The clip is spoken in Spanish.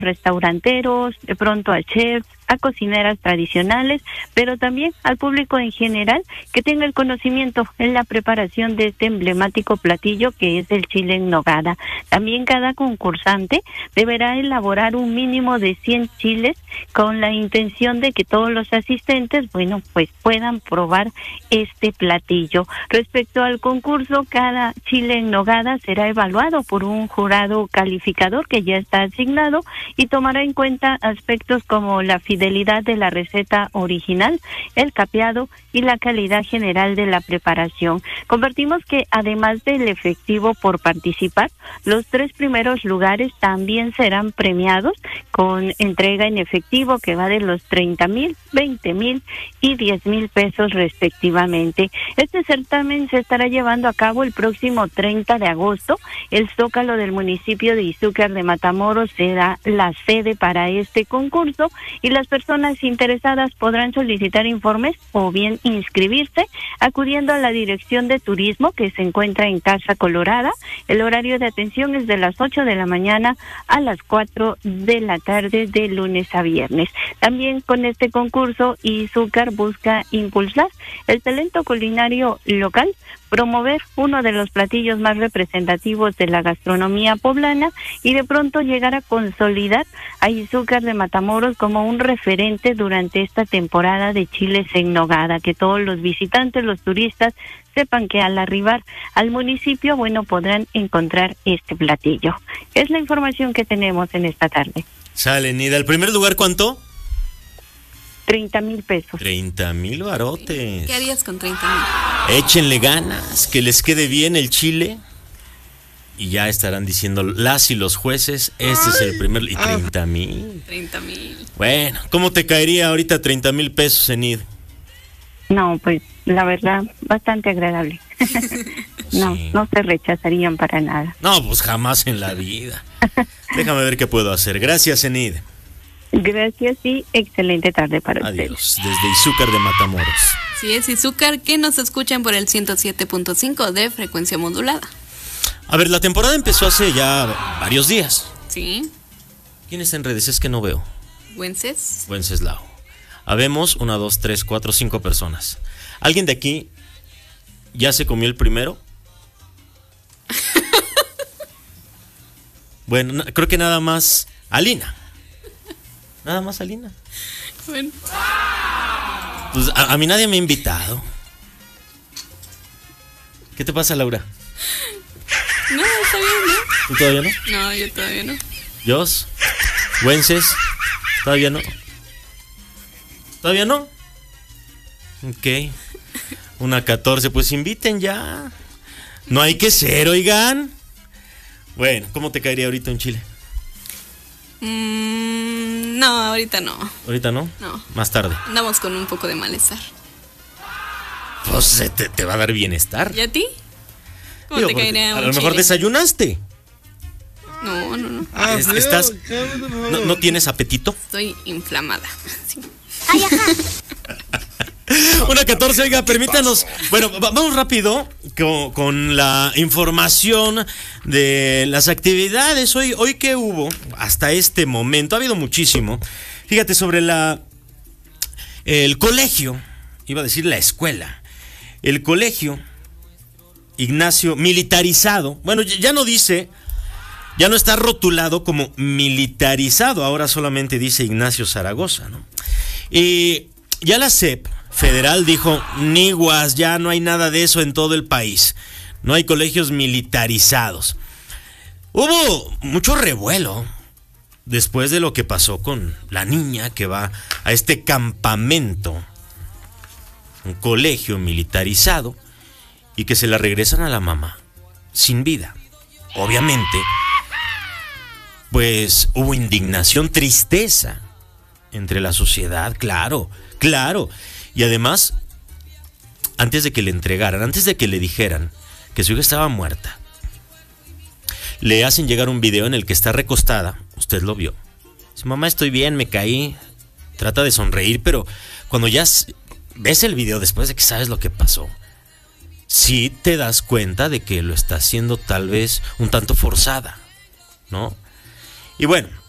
restauranteros, de pronto a chefs, a cocineras tradicionales, pero también al público en general que tenga el conocimiento en la preparación de este emblemático platillo que es el chile en nogada. También cada concursante deberá elaborar un mínimo de 100 chiles con la intención de que todos los asistentes, bueno, pues puedan probar este platillo. Respecto al concurso, cada chile en nogada será evaluado por un jurado calificador que ya está asignado y tomará en cuenta aspectos como la fidelidad de la receta original, el capeado y la calidad general de la preparación. Compartimos que además del efectivo por participar, los 3 primeros lugares también serán premiados con entrega en efectivo que va de los 30,000, 20,000 y 10,000 pesos respectivamente. Este certamen se estará llevando a cabo el próximo 30 de agosto. El Zócalo del municipio de Izúcar de Matamoros será la sede para este concurso y las personas interesadas podrán solicitar informes o bien inscribirse acudiendo a la Dirección de Turismo que se encuentra en Casa Colorada. El horario de atención es de las 8 de la mañana a las 4 de la tarde de lunes a viernes. También con este concurso Izúcar busca impulsar el talento culinario local, promover uno de los platillos más representativos de la gastronomía poblana y de pronto llegar a consolidar a Izúcar de Matamoros como un referente durante esta temporada de chiles en nogada, que todos los visitantes, los turistas, sepan que al arribar al municipio, bueno, podrán encontrar este platillo. Es la información que tenemos en esta tarde. Sale, Nida. ¿El primer lugar cuánto? 30,000 pesos. 30,000 barotes. ¿Qué harías con 30,000? Échenle ganas, que les quede bien el chile. Y ya estarán diciendo las y los jueces, este es el primer... Y 30,000. 30,000. Bueno, ¿cómo te caería ahorita 30,000 pesos, Enid? No, pues la verdad, bastante agradable. No, Sí. no se rechazarían para nada. No, pues jamás en la vida. Déjame ver qué puedo hacer. Gracias, Enid. Gracias y excelente tarde para ustedes. Adiós, desde Izúcar de Matamoros. Sí, es Izúcar, que nos escuchan por el 107.5 de frecuencia modulada. A ver, la temporada empezó hace ya varios días. Sí. ¿Quién está en redes? Es que no veo. Wences. Wenceslao. Habemos 1, 2, 3, 4, 5 personas. ¿Alguien de aquí ya se comió el primero? Bueno, creo que nada más Alina. Nada más Alina. Bueno. Pues a mí nadie me ha invitado. ¿Qué te pasa, Laura? No, está bien, ¿no? ¿Tú todavía no? No, yo todavía no. ¿Yos? ¿Wences? ¿Todavía no? ¿Todavía no? Ok. 1:14, pues inviten ya. No hay que ser, oigan. Bueno, ¿cómo te caería ahorita un chile? No, ahorita no. ¿Ahorita no? No. Más tarde. Andamos con un poco de malestar. Pues te va a dar bienestar. ¿Y a ti? ¿Cómo Digo, te porque caería un a lo mejor chile? desayunaste. No. ¿Estás, no tienes apetito? Estoy inflamada. Sí. 1:14, oiga, permítanos. Bueno, vamos rápido con la información de las actividades. Hoy que hubo, hasta este momento, ha habido muchísimo. Fíjate, sobre el colegio, iba a decir la escuela, el colegio Ignacio militarizado. Bueno, ya no dice, ya no está rotulado como militarizado, ahora solamente dice Ignacio Zaragoza, ¿no? Y ya la SEP federal dijo, niguas, ya no hay nada de eso en todo el país. No hay colegios militarizados. Hubo mucho revuelo después de lo que pasó con la niña que va a este campamento, un colegio militarizado, y que se la regresan a la mamá sin vida. Obviamente, pues hubo indignación, tristeza entre la sociedad, claro. Y además, antes de que le entregaran, antes de que le dijeran que su hija estaba muerta, le hacen llegar un video en el que está recostada, usted lo vio. Dice, mamá, estoy bien, me caí. Trata de sonreír, pero cuando ya ves el video después de que sabes lo que pasó, sí te das cuenta de que lo está haciendo tal vez un tanto forzada, ¿no? Y bueno,